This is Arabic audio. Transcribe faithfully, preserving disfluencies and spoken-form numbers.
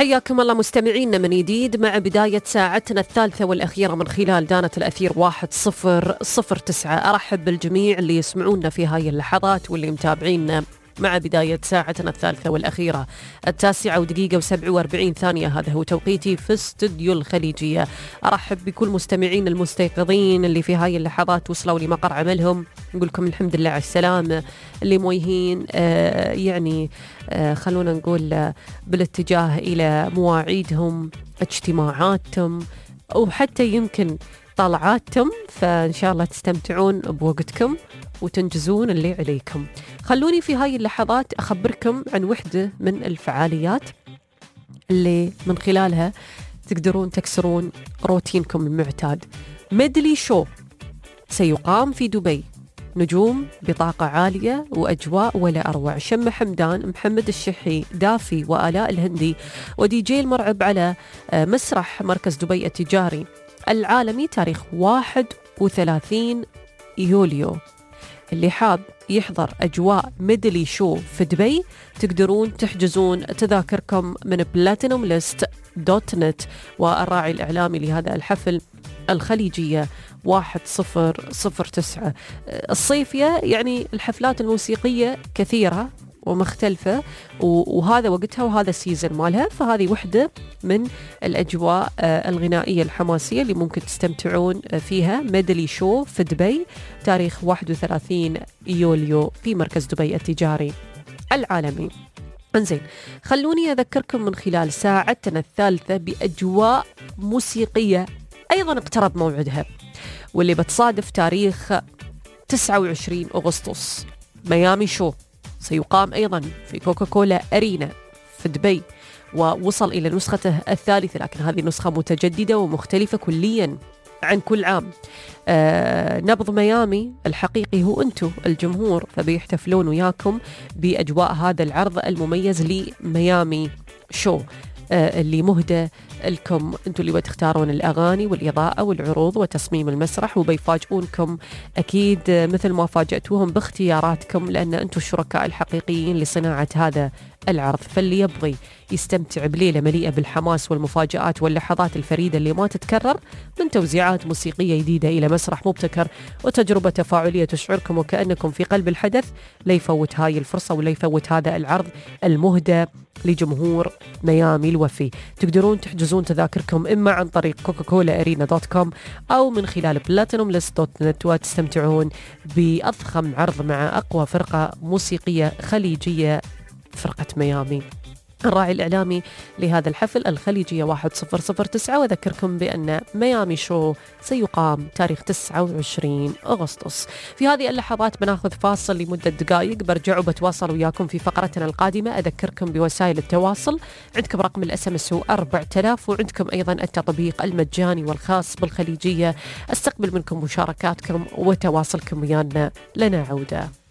حياكم الله مستمعينا من جديد مع بداية ساعتنا الثالثة والأخيرة من خلال دانة الأثير واحد صفر صفر تسعة. أرحب بالجميع اللي يسمعونا في هاي اللحظات واللي متابعينا مع بداية ساعتنا الثالثة والأخيرة التاسعة ودقيقة وسبع وأربعين ثانية. هذا هو توقيتي في استوديو الخليجية. أرحب بكل مستمعين المستيقظين اللي في هاي اللحظات وصلوا لمقر عملهم، نقول لكم الحمد لله على السلامة. اللي مويهين آه يعني آه خلونا نقول آه بالاتجاه إلى مواعيدهم، اجتماعاتهم، وحتى يمكن طلعاتهم، فإن شاء الله تستمتعون بوقتكم وتنجزون اللي عليكم. خلوني في هاي اللحظات أخبركم عن وحدة من الفعاليات اللي من خلالها تقدرون تكسرون روتينكم المعتاد. ميدلي شو سيقام في دبي، نجوم بطاقة عالية وأجواء ولا أروع. شمة حمدان، محمد الشحي، دافي وآلاء الهندي ودي جي المرعب على مسرح مركز دبي التجاري العالمي تاريخ واحد وثلاثين يوليو. اللي حاب يحضر أجواء ميدلي شو في دبي تقدرون تحجزون تذاكركم من بلاتينوم ليست دوت نت. والراعي الإعلامي لهذا الحفل الخليجية واحد صفر صفر تسعة. الصيفية يعني الحفلات الموسيقية كثيرة ومختلفة، وهذا وقتها وهذا السيزن مالها، فهذه وحدة من الأجواء الغنائية الحماسية اللي ممكن تستمتعون فيها. ميدلي شو في دبي تاريخ واحد وثلاثين يوليو في مركز دبي التجاري العالمي. انزين، خلوني أذكركم من خلال ساعتنا الثالثة بأجواء موسيقية أيضا اقترب موعدها، واللي بتصادف تاريخ تسعة وعشرين أغسطس. ميامي شو سيقام أيضا في كوكاكولا أرينا في دبي، ووصل إلى نسخته الثالثة، لكن هذه نسخة متجددة ومختلفة كليا عن كل عام. آه نبض ميامي الحقيقي هو أنتو الجمهور، فبيحتفلون وياكم بأجواء هذا العرض المميز لميامي شو آه اللي مهدى لكم أنتو اللي بتختارون الأغاني والإضاءة والعروض وتصميم المسرح، وبيفاجئونكم أكيد مثل ما فاجأتوهم باختياراتكم، لأن أنتو الشركاء الحقيقيين لصناعة هذا العرض. فاللي يبغي يستمتع بليلة مليئة بالحماس والمفاجآت واللحظات الفريدة اللي ما تتكرر، من توزيعات موسيقية جديدة إلى مسرح مبتكر وتجربة تفاعلية تشعركم وكأنكم في قلب الحدث، لا يفوت هاي الفرصة ولا يفوت هذا العرض المهدى لجمهور ميامي الوفي. تقدرون تحجزون تذاكركم إما عن طريق كوكاكولا أرينا دوت كوم أو من خلال بلاتينوم ليست دوت نت، وتستمتعون بأضخم عرض مع أقوى فرقة موسيقية خليجية، فرقة ميامي. الراعي الإعلامي لهذا الحفل الخليجية واحد صفر صفر تسعة. وذكركم بأن ميامي شو سيقام تاريخ تسعة وعشرين أغسطس. في هذه اللحظات بناخذ فاصل لمدة دقائق، برجع وبتواصل وياكم في فقرتنا القادمة. أذكركم بوسائل التواصل، عندكم رقم الاس ام اس هو أربعة آلاف، وعندكم أيضا التطبيق المجاني والخاص بالخليجية. استقبل منكم مشاركاتكم وتواصلكم ويانا، لنا عودة.